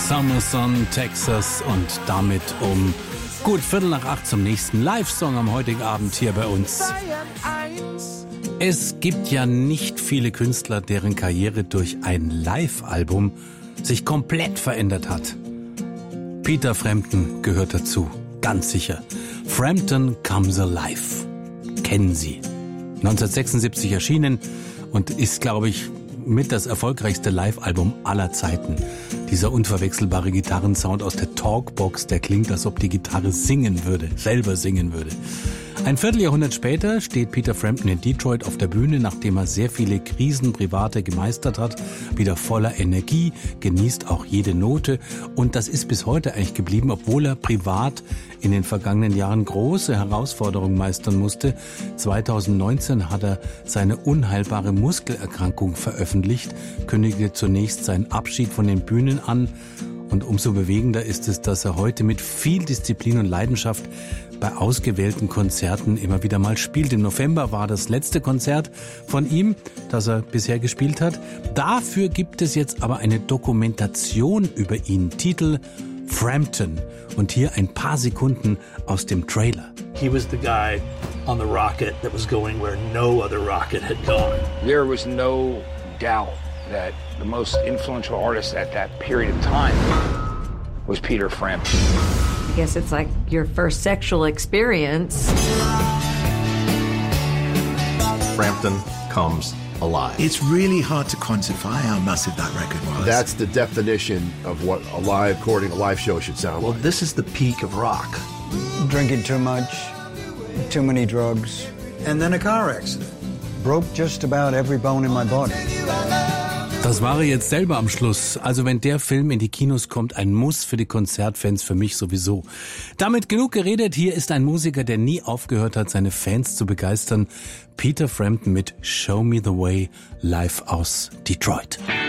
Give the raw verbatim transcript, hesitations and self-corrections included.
Summerson, Texas und damit um gut Viertel nach acht zum nächsten Live-Song am heutigen Abend hier bei uns. Es gibt ja nicht viele Künstler, deren Karriere durch ein Live-Album sich komplett verändert hat. Peter Frampton gehört dazu, ganz sicher. Frampton Comes Alive. Kennen Sie. neunzehnhundertsechsundsiebzig erschienen und ist, glaube ich, mit das erfolgreichste Live-Album aller Zeiten. Dieser unverwechselbare Gitarrensound aus der Talkbox, der klingt, als ob die Gitarre singen würde, selber singen würde. Ein Vierteljahrhundert später steht Peter Frampton in Detroit auf der Bühne, nachdem er sehr viele Krisen private gemeistert hat, wieder voller Energie, genießt auch jede Note und das ist bis heute eigentlich geblieben, obwohl er privat in den vergangenen Jahren große Herausforderungen meistern musste. zweitausendneunzehn hat er seine unheilbare Muskelerkrankung veröffentlicht, kündigte zunächst seinen Abschied von den Bühnen an und umso bewegender ist es, dass er heute mit viel Disziplin und Leidenschaft bei ausgewählten Konzerten immer wieder mal spielt. Im November war das letzte Konzert von ihm, das er bisher gespielt hat. Dafür gibt es jetzt aber eine Dokumentation über ihn, Titel Frampton. Und hier ein paar Sekunden aus dem Trailer. He was the guy on the rocket that was going where no other rocket had gone. There was no doubt that the most influential artist at that period of time was Peter Frampton. I guess it's like your first sexual experience. Frampton Comes Alive. It's really hard to quantify how massive that record was. That's the definition of what a live recording, a live show should sound Well, like. this is the peak of rock. Drinking too much, too many drugs, And then a car accident. broke just about every bone in my body. Das war er jetzt selber am Schluss. Also wenn der Film in die Kinos kommt, ein Muss für die Konzertfans, für mich sowieso. Damit genug geredet. Hier ist ein Musiker, der nie aufgehört hat, seine Fans zu begeistern. Peter Frampton mit Show Me the Way live aus Detroit.